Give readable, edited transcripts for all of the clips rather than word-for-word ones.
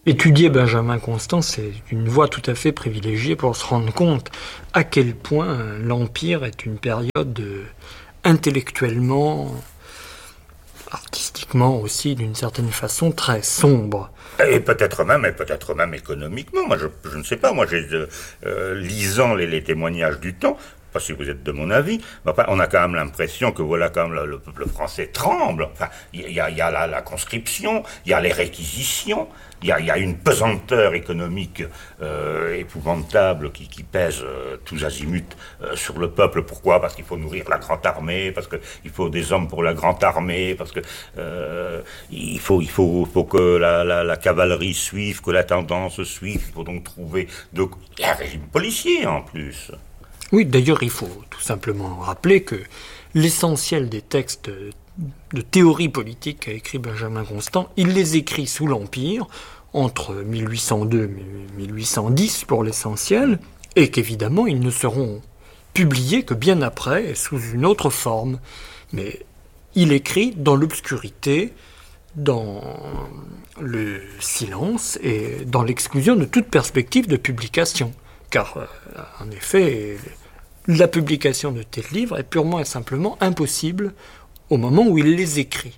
Étudier Benjamin Constant, c'est une voie tout à fait privilégiée pour se rendre compte à quel point l'Empire est une période intellectuellement, artistiquement aussi, d'une certaine façon, très sombre. Et peut-être même économiquement. Moi, je ne sais pas. Moi, lisant les témoignages du temps, pas si vous êtes de mon avis, mais enfin, on a quand même l'impression que voilà, quand même, le peuple français tremble. Enfin, il y a la conscription, il y a les réquisitions, il y a une pesanteur économique épouvantable qui pèse tous azimuts sur le peuple. Pourquoi? Parce qu'il faut nourrir la grande armée, parce qu'il faut des hommes pour la grande armée, parce que il faut que la cavalerie suive, que la tendance suive. Il faut donc trouver... Il y a un régime policier en plus. Oui, d'ailleurs, il faut tout simplement rappeler que l'essentiel des textes de théorie politique qu'a écrit Benjamin Constant, il les écrit sous l'Empire, entre 1802 et 1810 pour l'essentiel, et qu'évidemment, ils ne seront publiés que bien après, sous une autre forme. Mais il écrit dans l'obscurité, dans le silence et dans l'exclusion de toute perspective de publication. Car, en effet, la publication de tels livres est purement et simplement impossible au moment où il les écrit.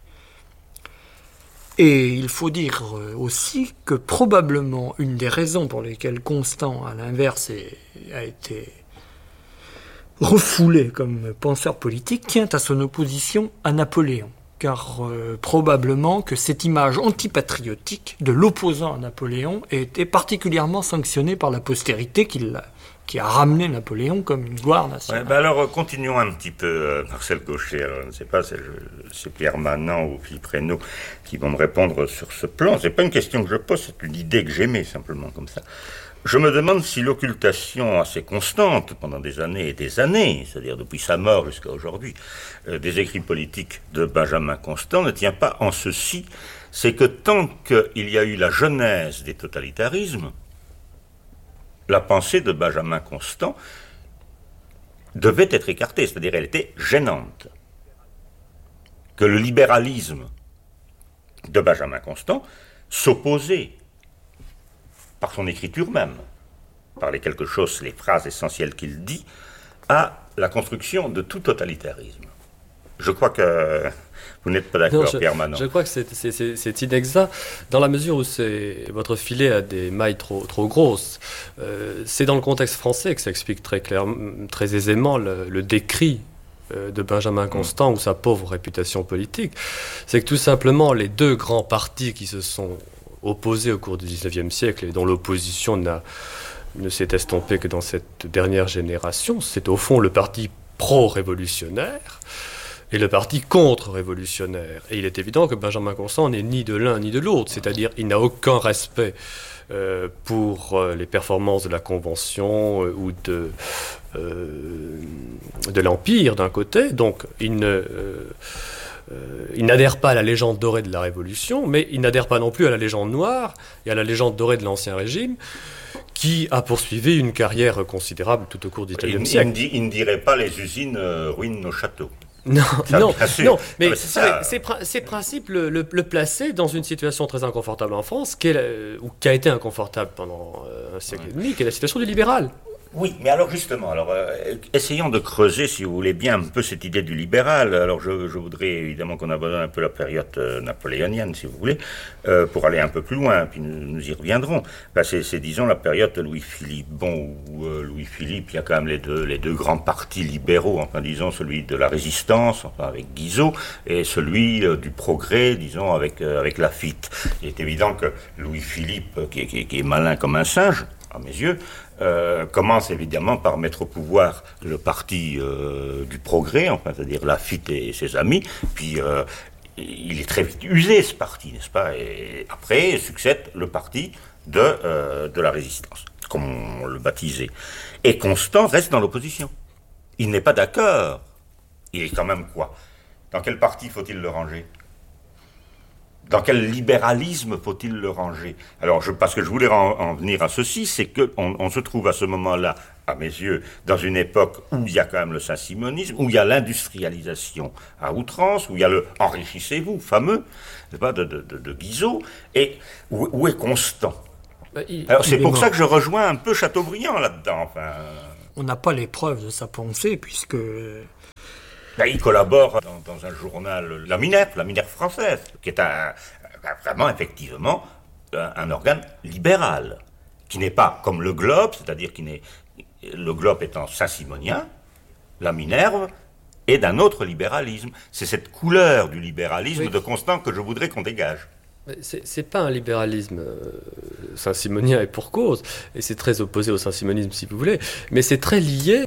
Et il faut dire aussi que probablement une des raisons pour lesquelles Constant, à l'inverse, a été refoulé comme penseur politique tient à son opposition à Napoléon. Car probablement que cette image antipatriotique de l'opposant à Napoléon a été particulièrement sanctionnée par la postérité qui a ramené Napoléon comme une gloire nationale. Ouais, alors, continuons un petit peu, Marcel Gaucher. Alors, je ne sais pas, c'est Pierre Manant ou Philippe Reynaud qui vont me répondre sur ce plan. C'est pas une question que je pose, c'est une idée que j'aimais, simplement, comme ça. Je me demande si l'occultation assez constante pendant des années et des années, c'est-à-dire depuis sa mort jusqu'à aujourd'hui, des écrits politiques de Benjamin Constant ne tient pas en ceci, c'est que tant qu'il y a eu la genèse des totalitarismes, la pensée de Benjamin Constant devait être écartée, c'est-à-dire elle était gênante. Que le libéralisme de Benjamin Constant s'opposait par son écriture même, par les quelque chose, les phrases essentielles qu'il dit, à la construction de tout totalitarisme. Je crois que vous n'êtes pas d'accord, Pierre Manant. Je crois que c'est inexact, dans la mesure où votre filet a des mailles trop grosses. C'est dans le contexte français que ça explique très clairement, très aisément le décrit de Benjamin Constant ou sa pauvre réputation politique. C'est que tout simplement, les deux grands partis qui se sont opposés au cours du XIXe siècle et dont l'opposition ne s'est estompée que dans cette dernière génération, c'est au fond le parti pro-révolutionnaire et le parti contre-révolutionnaire. Et il est évident que Benjamin Constant n'est ni de l'un ni de l'autre, c'est-à-dire il n'a aucun respect pour les performances de la Convention ou de l'Empire d'un côté, donc il n'adhère pas à la légende dorée de la Révolution, mais il n'adhère pas non plus à la légende noire et à la légende dorée de l'Ancien Régime, qui a poursuivi une carrière considérable tout au cours du XIXe siècle. Il ne dirait pas les usines ruinent nos châteaux. Non, mais ça. Ces principes le plaçaient dans une situation très inconfortable en France, qui a été inconfortable pendant un siècle et demi, qui est la situation du libéral. Oui, mais alors justement, essayons de creuser, si vous voulez bien, un peu cette idée du libéral. Alors je voudrais évidemment qu'on abandonne un peu la période napoléonienne, si vous voulez, pour aller un peu plus loin, puis nous y reviendrons. C'est disons, la période de Louis-Philippe. Bon, où Louis-Philippe, il y a quand même les deux grands partis libéraux, enfin disons celui de la Résistance, enfin avec Guizot, et celui du Progrès, disons, avec Laffitte. Il est évident que Louis-Philippe, qui est malin comme un singe, à mes yeux, commence évidemment par mettre au pouvoir le parti du Progrès, enfin, c'est-à-dire Laffitte et ses amis, puis il est très vite usé ce parti, n'est-ce pas? Et après succède le parti de la Résistance, comme on le baptisait. Et Constant reste dans l'opposition. Il n'est pas d'accord. Il est quand même quoi? Dans quel parti faut-il le ranger? Dans quel libéralisme faut-il le ranger? Alors, parce que je voulais en venir à ceci, c'est qu'on se trouve à ce moment-là à mes yeux, dans une époque où il y a quand même le saint-simonisme, où il y a l'industrialisation à outrance, où il y a le « enrichissez-vous » fameux, n'est-ce pas, de Guizot, et où est Constant. Alors c'est pour ça que je rejoins un peu Chateaubriand là-dedans. Enfin... On n'a pas les preuves de sa pensée, puisque... il collabore dans un journal, la Minerve française, qui est vraiment, effectivement, un organe libéral, qui n'est pas comme le Globe, c'est-à-dire le Globe étant saint-simonien, la Minerve est d'un autre libéralisme. C'est cette couleur du libéralisme de Constant que je voudrais qu'on dégage. C'est pas un libéralisme saint-simonien et pour cause, et c'est très opposé au saint-simonisme si vous voulez, mais c'est très lié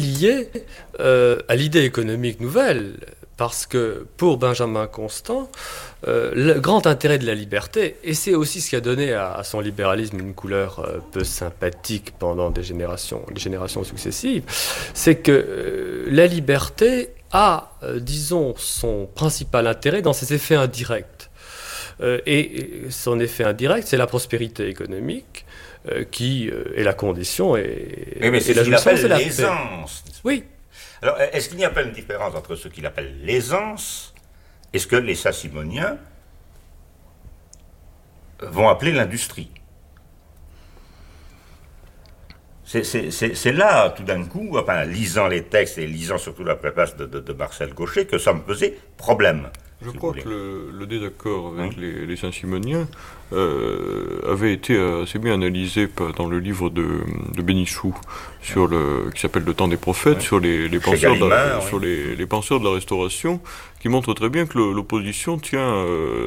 à l'idée économique nouvelle, parce que pour Benjamin Constant, le grand intérêt de la liberté, et c'est aussi ce qui a donné à son libéralisme une couleur peu sympathique pendant les générations successives, c'est que la liberté a, disons, son principal intérêt dans ses effets indirects. Et son effet indirect, c'est la prospérité économique qui est la condition et c'est la ce qu'il appelle la l'aisance. Oui. Alors, est-ce qu'il n'y a pas une différence entre ce qu'il appelle l'aisance et ce que les saint-simoniens vont appeler l'industrie? C'est là, tout d'un coup, enfin, lisant les textes et lisant surtout la préface de Marcel Gauchet, que ça me posait problème. Je crois que le désaccord avec les saint-simoniens avait été assez bien analysé dans le livre de Bénichou qui s'appelle Le temps des prophètes, sur les penseurs les penseurs de la Restauration, qui montre très bien que l'opposition tient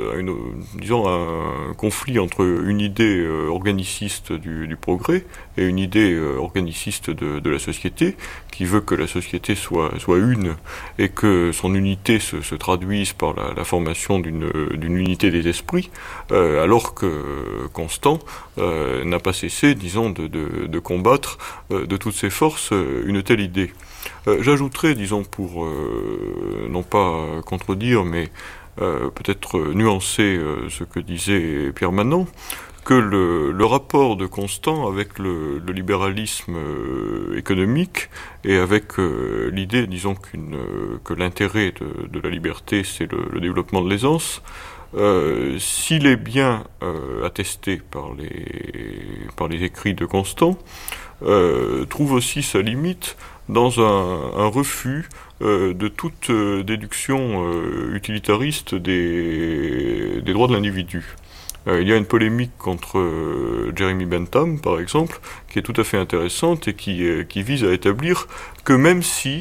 à un conflit entre une idée organiciste du progrès et une idée organiciste de la société, qui veut que la société soit une et que son unité se traduise par la formation d'une unité des esprits, alors que Constant n'a pas cessé, disons, de combattre de toutes ses forces une telle idée. J'ajouterais, disons, pour non pas contredire, mais peut-être nuancer ce que disait Pierre Manant, que le rapport de Constant avec le libéralisme économique et avec l'idée, disons, que l'intérêt de la liberté, c'est le développement de l'aisance, s'il est bien attesté par les écrits de Constant, trouve aussi sa limite dans un refus de toute déduction utilitariste des droits de l'individu. Il y a une polémique contre Jeremy Bentham, par exemple, qui est tout à fait intéressante et qui vise à établir que même si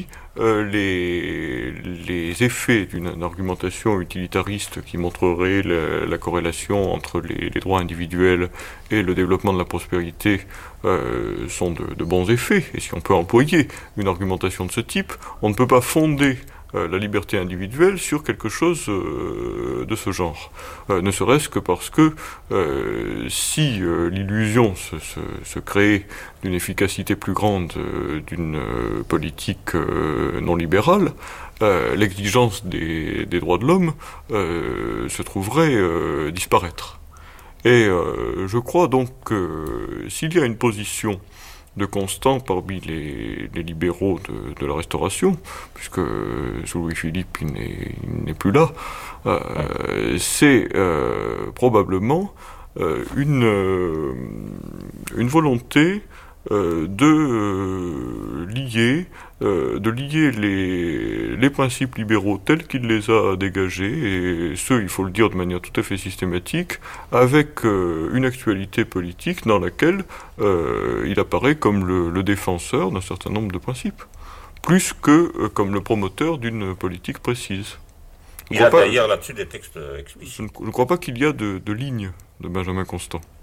les effets d'une argumentation utilitariste qui montrerait la corrélation entre les droits individuels et le développement de la prospérité sont de bons effets, et si on peut employer une argumentation de ce type, on ne peut pas fonder la liberté individuelle sur quelque chose de ce genre. Ne serait-ce que parce que si l'illusion se crée d'une efficacité plus grande d'une politique non libérale, l'exigence des droits de l'homme se trouverait disparaître. Et je crois donc que s'il y a une position de Constant parmi les libéraux de la Restauration, puisque sous Louis-Philippe il n'est plus là, c'est probablement une volonté de lier les principes libéraux tels qu'il les a dégagés, et ce, il faut le dire de manière tout à fait systématique, avec une actualité politique dans laquelle il apparaît comme le défenseur d'un certain nombre de principes, plus que comme le promoteur d'une politique précise. Il a d'ailleurs là-dessus des textes explicites. Je ne crois pas qu'il y a de ligne de Benjamin Constant.